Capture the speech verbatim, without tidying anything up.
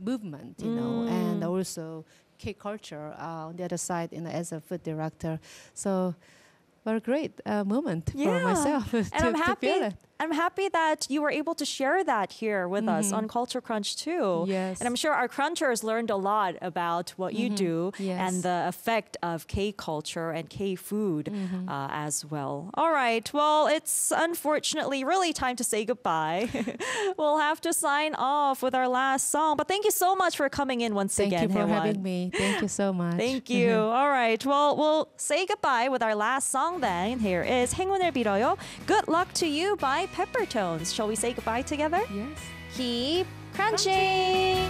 movement, you know, and also K culture uh, on the other side, you know, as a food director. So, what a great uh, moment Yeah. for myself to, And I'm to happy. feel it. I'm happy that you were able to share that here with us on Culture Crunch too. Yes. And I'm sure our crunchers learned a lot about what you do Yes. and the effect of K culture and K food uh, as well. All right. Well, it's unfortunately really time to say goodbye. We'll have to sign off with our last song. But thank you so much for coming in once Thank again, you for Haewon. having me. Thank you so much. Thank you. All right. Well, we'll say goodbye with our last song then. Here is 행운을 빌어요. Good luck to you by Peppertones. Shall we say goodbye together? Yes. Keep crunching.